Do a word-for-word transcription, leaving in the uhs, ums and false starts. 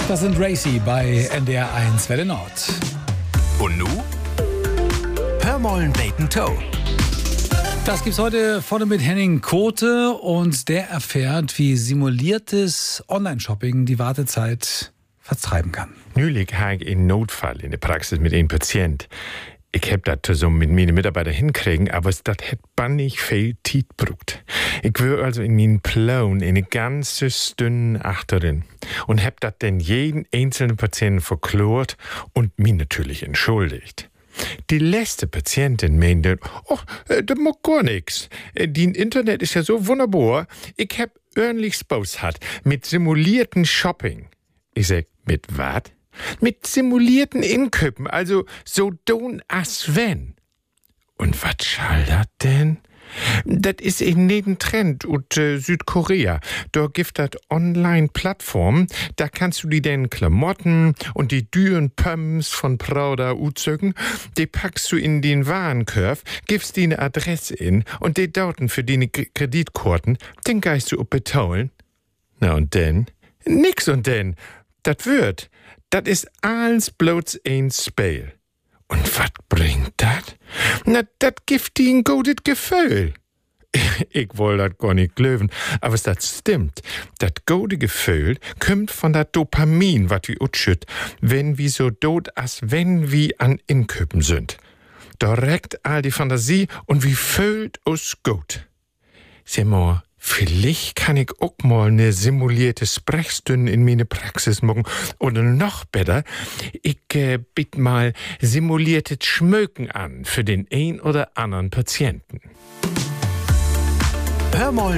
Das sind Racy bei N D R eins Welle Nord. Und nu? Hör mollen Bacon Toe. Das gibt's heute vorne mit Henning Kote und der erfährt, wie simuliertes Online-Shopping die Wartezeit vertreiben kann. Neulich habe ich einen Notfall in der Praxis mit einem Patient. Ich hab das zusammen mit meinen Mitarbeitern hinkriegen, aber das hat bannig viel Zeit gebraucht. Ich war also in meinen Plan in eine ganze Stunde achterin und hab das dann jeden einzelnen Patienten verklort und mich natürlich entschuldigt. Die letzte Patientin meinte, oh, das macht gar nix. Die Internet ist ja so wunderbar. Ich hab ordentlich Spaß hat mit simulierten Shopping. Ich sag, mit wat? Mit simulierten Inköpen, also so don as wenn. Und wat schall dat denn? Das ist in jeden Trend ut äh, Südkorea. Da gibt das Online-Plattformen, da kannst du die den Klamotten und die düren Pumps von Prada uzögen, die packst du in den Warenkorb, gibst die eine Adresse in und die Daten für die Kreditkarten, den geist du up betaulen. Na und denn? Nix und denn. Das wird. Das ist alles bloß ein Spiel. Und wat bringt dat? Na, dat gibt die ein gutes Gefühl. Ich woll dat gar nicht glauben, aber das stimmt. Dat gute Gefühl kommt von dat Dopamin, wat wir utschütt, wenn wir so dot as wenn wir an Inköpen sind. Direkt all die Fantasie und wie fühlt uns gut. Sag mal, vielleicht kann ich auch mal eine simulierte Sprechstunde in meine Praxis machen. Oder noch besser, ich äh, bitte mal simuliertes Schmöken an für den ein oder anderen Patienten. Hör mollen